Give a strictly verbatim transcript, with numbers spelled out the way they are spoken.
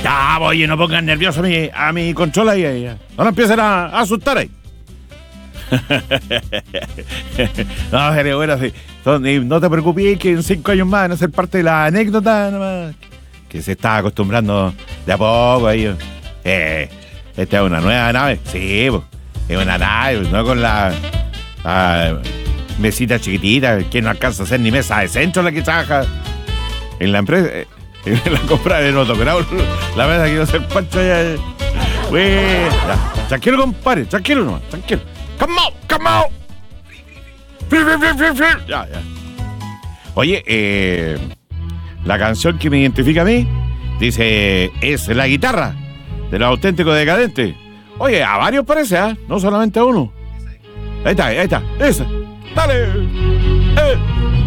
Ya, oye, no pongan nervioso a mi, a mi control ahí, ahí. No lo empiecen a, a asustar ahí. No, pero bueno, sí. No te preocupes que en cinco años más van a ser parte de la anécdota nomás, que se está acostumbrando de a poco ahí. Eh, esta es una nueva nave. Sí, pues, es una nave, no con la, la mesita chiquitita, que no alcanza a ser ni mesa de centro la que trabaja en la empresa. Eh, en la compra de autogrado, la mesa quiero ser pancho allá. Wey, ya, tranquilo, compadre, tranquilo nomás, tranquilo. Come on, come on. Ya, ya. Oye, eh, la canción que me identifica a mí dice, es la guitarra de los auténticos decadentes. Oye, a varios parece, ¿ah? ¿eh? No solamente a uno. Ahí está, ahí está, esa. Dale. Eh.